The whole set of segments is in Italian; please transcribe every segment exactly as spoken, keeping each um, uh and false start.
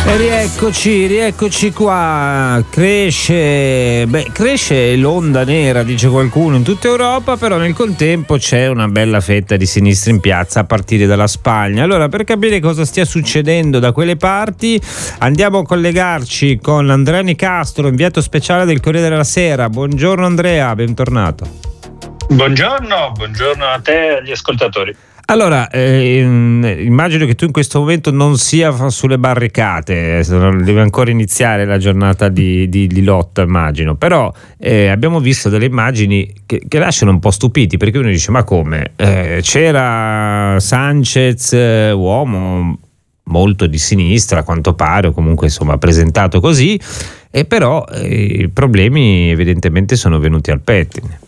E rieccoci, rieccoci qua. Cresce, beh, cresce l'onda nera, dice qualcuno, in tutta Europa, però nel contempo c'è una bella fetta di sinistra in piazza a partire dalla Spagna. Allora, per capire cosa stia succedendo da quelle parti, andiamo a collegarci con Andrea Nicastro, inviato speciale del Corriere della Sera. Buongiorno Andrea, bentornato. Buongiorno, buongiorno a te e agli ascoltatori. Allora, eh, immagino che tu in questo momento non sia sulle barricate, deve ancora iniziare la giornata di, di, di lotta, immagino, però eh, abbiamo visto delle immagini che, che lasciano un po' stupiti, perché uno dice: ma come? Eh, c'era Sanchez, eh, uomo molto di sinistra a quanto pare, o comunque insomma presentato così, e però eh, i problemi evidentemente sono venuti al pettine.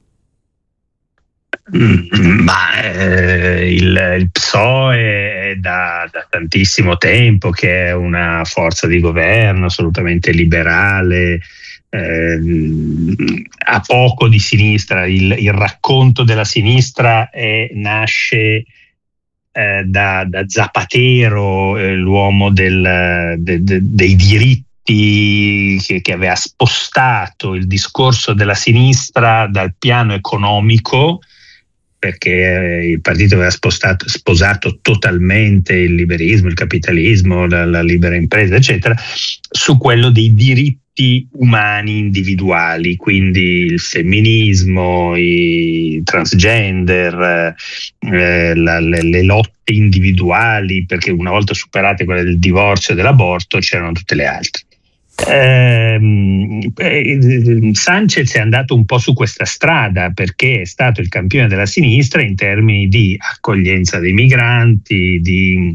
Ma eh, il, il P S O E è da, da tantissimo tempo che è una forza di governo assolutamente liberale, eh, ha poco di sinistra. Il, il racconto della sinistra è, nasce eh, da, da Zapatero, eh, l'uomo del, de, de, dei diritti, che, che aveva spostato il discorso della sinistra dal piano economico, perché il partito aveva spostato, sposato totalmente il liberismo, il capitalismo, la, la libera impresa, eccetera, su quello dei diritti umani individuali, quindi il femminismo, i transgender, eh, la, le, le lotte individuali, perché una volta superate quelle del divorzio e dell'aborto c'erano tutte le altre. Eh, Sanchez è andato un po' su questa strada perché è stato il campione della sinistra in termini di accoglienza dei migranti, di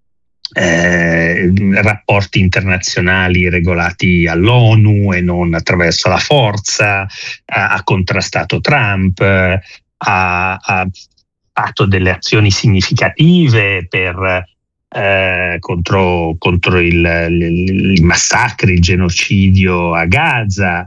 eh, rapporti internazionali regolati all'ONU e non attraverso la forza, ha, ha contrastato Trump, ha, ha fatto delle azioni significative per Eh, contro, contro il, il, il massacri, il genocidio a Gaza,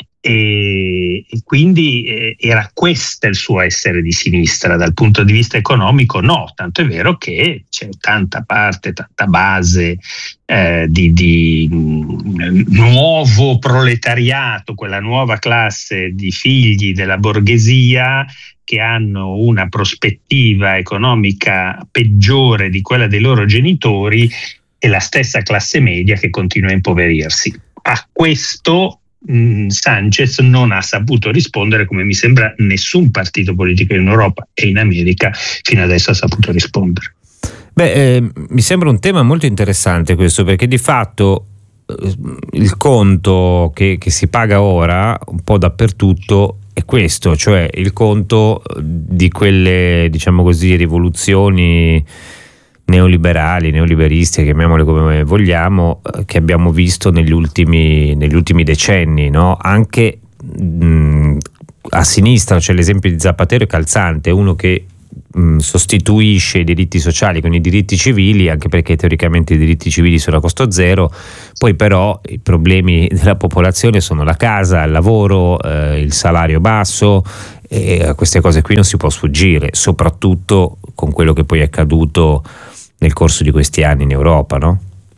e, e quindi eh, era questo il suo essere di sinistra. Dal punto di vista economico no, tanto è vero che c'è tanta parte, tanta base eh, di, di mh, nuovo proletariato, quella nuova classe di figli della borghesia che hanno una prospettiva economica peggiore di quella dei loro genitori, e la stessa classe media che continua a impoverirsi. A questo mh, Sanchez non ha saputo rispondere, come mi sembra nessun partito politico in Europa e in America fino adesso ha saputo rispondere. Beh, eh, mi sembra un tema molto interessante questo, perché di fatto eh, il conto che, che si paga ora un po' dappertutto è questo, cioè il conto di quelle, diciamo così, rivoluzioni neoliberali, neoliberistiche, chiamiamole come vogliamo, che abbiamo visto negli ultimi, negli ultimi decenni, no? Anche mh, a sinistra c'è l'esempio di Zapatero, è calzante, uno che mh, sostituisce i diritti sociali con i diritti civili, anche perché teoricamente i diritti civili sono a costo zero. Poi però i problemi della popolazione sono la casa, il lavoro, eh, il salario basso, e a queste cose qui non si può sfuggire, soprattutto con quello che poi è accaduto nel corso di questi anni in Europa, no?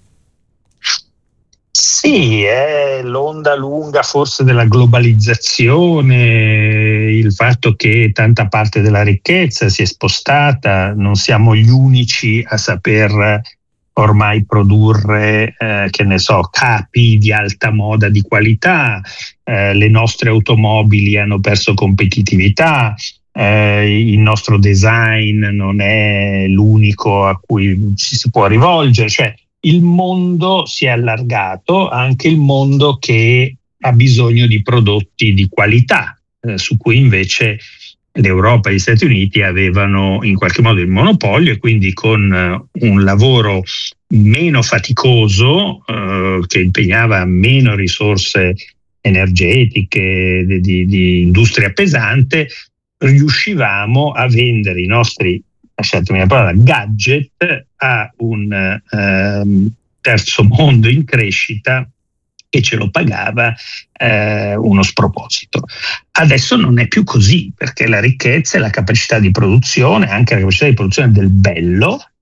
Sì, è l'onda lunga forse della globalizzazione, il fatto che tanta parte della ricchezza si è spostata, non siamo gli unici a saper ormai produrre, eh, che ne so, capi di alta moda di qualità, eh, le nostre automobili hanno perso competitività, eh, il nostro design non è l'unico a cui ci si può rivolgere, cioè il mondo si è allargato, anche il mondo che ha bisogno di prodotti di qualità, eh, su cui invece l'Europa e gli Stati Uniti avevano in qualche modo il monopolio, e quindi con uh, un lavoro meno faticoso, uh, che impegnava meno risorse energetiche, di, di, di industria pesante, riuscivamo a vendere i nostri, lasciatemi la parola, gadget a un uh, terzo mondo in crescita che ce lo pagava eh, uno sproposito. Adesso non è più così, perché la ricchezza e la capacità di produzione, anche la capacità di produzione del bello,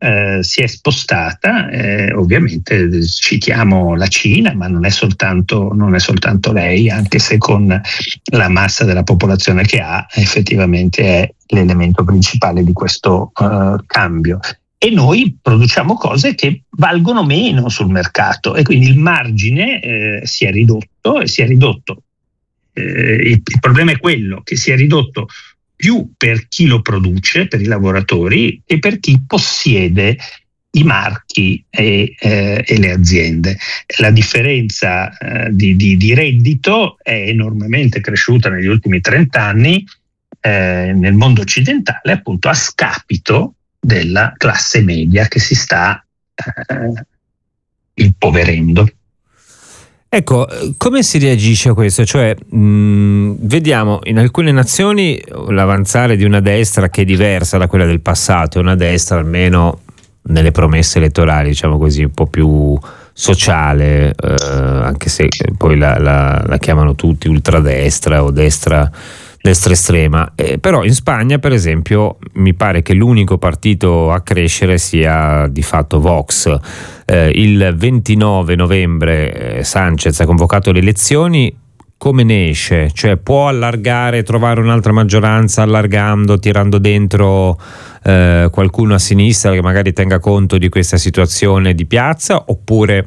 eh, si è spostata, eh, ovviamente citiamo la Cina, ma non è soltanto, non è soltanto lei, anche se con la massa della popolazione che ha, effettivamente è l'elemento principale di questo uh, cambio. E noi produciamo cose che valgono meno sul mercato e quindi il margine eh, si è ridotto e si è ridotto. Eh, il, il problema è quello che si è ridotto più per chi lo produce, per i lavoratori, e per chi possiede i marchi e, eh, e le aziende. La differenza eh, di, di, di reddito è enormemente cresciuta negli ultimi trent'anni eh, nel mondo occidentale, appunto a scapito della classe media che si sta eh, impoverendo. Ecco, come si reagisce a questo? Cioè, mh, vediamo in alcune nazioni l'avanzare di una destra che è diversa da quella del passato, è una destra almeno nelle promesse elettorali, diciamo così, un po' più sociale, eh, anche se poi la, la, la chiamano tutti ultradestra o destra destra estrema, eh, però in Spagna per esempio mi pare che l'unico partito a crescere sia di fatto Vox. Eh, il ventinove novembre eh, Sanchez ha convocato le elezioni. Come ne esce? Cioè può allargare, trovare un'altra maggioranza allargando, tirando dentro eh, qualcuno a sinistra che magari tenga conto di questa situazione di piazza, oppure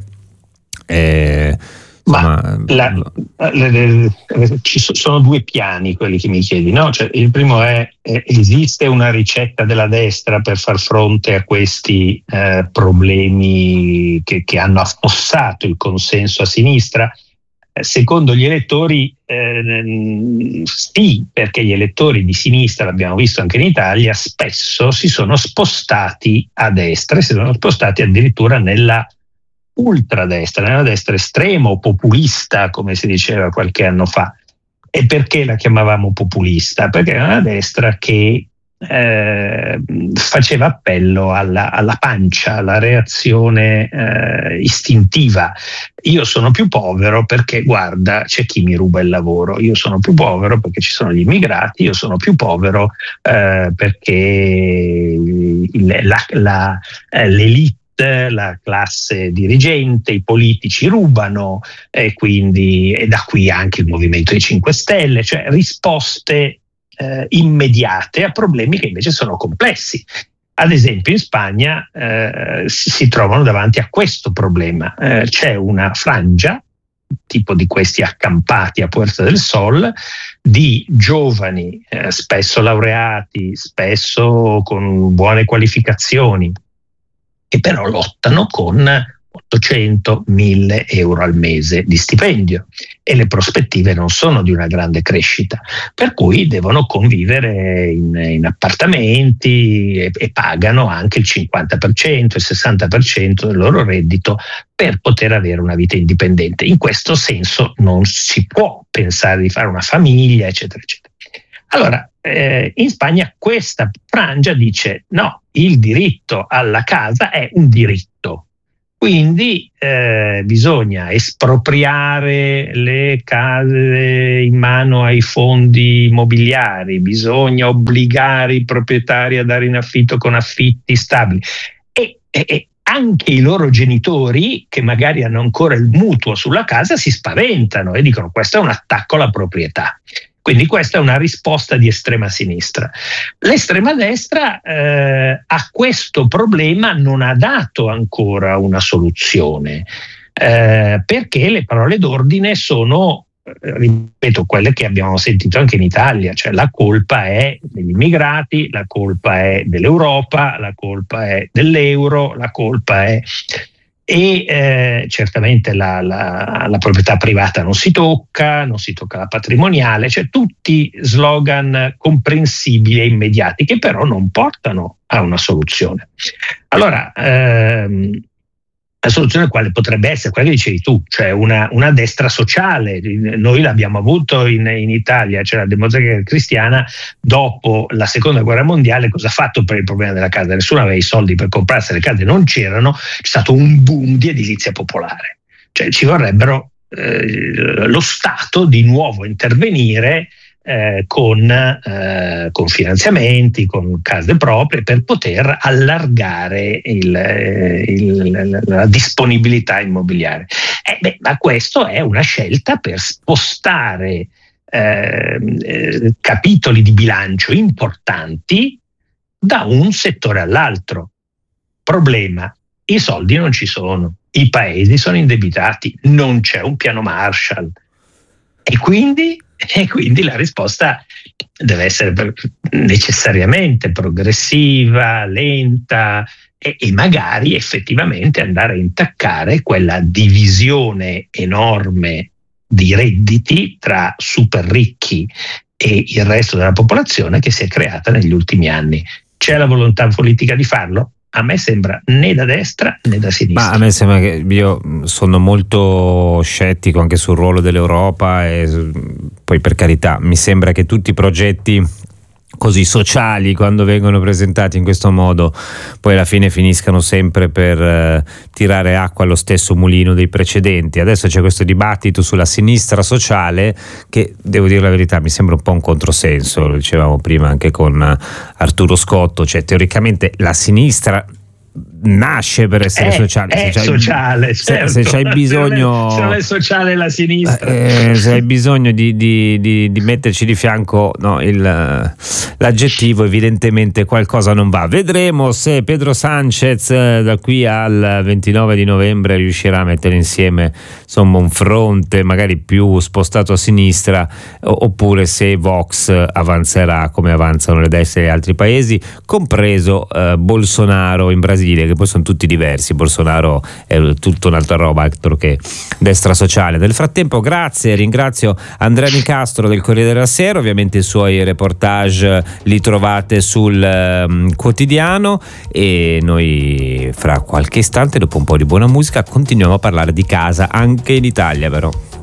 eh, Ma la, le, le, le, ci sono due piani quelli che mi chiedi, no? Cioè, il primo è, è esiste una ricetta della destra per far fronte a questi eh, problemi che, che hanno affossato il consenso a sinistra? Eh, secondo gli elettori eh, sì, perché gli elettori di sinistra, l'abbiamo visto anche in Italia, spesso si sono spostati a destra e si sono spostati addirittura nella ultradestra, nella destra estrema o populista, come si diceva qualche anno fa. E perché la chiamavamo populista? Perché era una destra che eh, faceva appello alla, alla pancia, alla reazione eh, istintiva. Io sono più povero perché, guarda, c'è chi mi ruba il lavoro. Io sono più povero perché ci sono gli immigrati. Io sono più povero eh, perché il, la, la, eh, l'elite, la classe dirigente, i politici rubano, e quindi e da qui anche il movimento dei cinque Stelle, cioè risposte eh, immediate a problemi che invece sono complessi. Ad esempio in Spagna eh, si, si trovano davanti a questo problema. Eh, c'è una frangia, tipo di questi accampati a Puerta del Sol, di giovani, eh, spesso laureati, spesso con buone qualificazioni, che però lottano con ottocento mille euro al mese di stipendio e le prospettive non sono di una grande crescita, per cui devono convivere in, in appartamenti e, e pagano anche il cinquanta per cento, il sessanta per cento del loro reddito per poter avere una vita indipendente. In questo senso non si può pensare di fare una famiglia, eccetera, eccetera. Allora, eh, in Spagna questa frangia dice no, il diritto alla casa è un diritto, quindi eh, bisogna espropriare le case in mano ai fondi immobiliari, bisogna obbligare i proprietari a dare in affitto con affitti stabili e, e, e anche i loro genitori, che magari hanno ancora il mutuo sulla casa, si spaventano e dicono questo è un attacco alla proprietà. Quindi questa è una risposta di estrema sinistra. L'estrema destra eh, a questo problema non ha dato ancora una soluzione, eh, perché le parole d'ordine sono, eh, ripeto, quelle che abbiamo sentito anche in Italia, cioè la colpa è degli immigrati, la colpa è dell'Europa, la colpa è dell'euro, la colpa è... E eh, certamente la, la, la proprietà privata non si tocca, non si tocca la patrimoniale, cioè tutti slogan comprensibili e immediati che però non portano a una soluzione. Allora, ehm, la soluzione quale potrebbe essere? Quella che dicevi tu, cioè una, una destra sociale. Noi l'abbiamo avuto in, in Italia, cioè la Democrazia Cristiana dopo la seconda guerra mondiale cosa ha fatto per il problema della casa? Nessuno aveva i soldi per comprarsi, le case non c'erano, c'è stato un boom di edilizia popolare, cioè ci vorrebbero eh, lo Stato di nuovo intervenire eh, con, eh, con finanziamenti, con case proprie, per poter allargare il, il, la disponibilità immobiliare. Eh, beh, ma questo è una scelta per spostare eh, eh, capitoli di bilancio importanti da un settore all'altro. Problema: i soldi non ci sono, i paesi sono indebitati, non c'è un piano Marshall e quindi, e quindi la risposta deve essere necessariamente progressiva, lenta e, e magari effettivamente andare a intaccare quella divisione enorme di redditi tra super ricchi e il resto della popolazione che si è creata negli ultimi anni. C'è la volontà politica di farlo? A me sembra né da destra né da sinistra. Ma a me sembra che io sono molto scettico anche sul ruolo dell'Europa e poi, per carità, mi sembra che tutti i progetti così sociali, quando vengono presentati in questo modo, poi alla fine finiscano sempre per eh, tirare acqua allo stesso mulino dei precedenti. Adesso c'è questo dibattito sulla sinistra sociale che, devo dire la verità, mi sembra un po' un controsenso. Lo dicevamo prima anche con Arturo Scotto, cioè teoricamente la sinistra nasce per essere è, sociale. È se sociale, se, certo. se c'hai bisogno, se non è sociale la sinistra, eh, se hai bisogno di, di, di, di metterci di fianco, no, il, l'aggettivo, evidentemente qualcosa non va. Vedremo se Pedro Sanchez da qui al ventinove di novembre riuscirà a mettere insieme, insomma, un fronte magari più spostato a sinistra, oppure se Vox avanzerà come avanzano le destre di altri paesi, compreso eh, Bolsonaro in Brasile, che poi sono tutti diversi. Bolsonaro è tutta un'altra roba, altro che destra sociale. Nel frattempo, grazie, ringrazio Andrea Nicastro del Corriere della Sera. Ovviamente i suoi reportage li trovate sul um, quotidiano, e noi fra qualche istante, dopo un po' di buona musica, continuiamo a parlare di casa anche in Italia, però.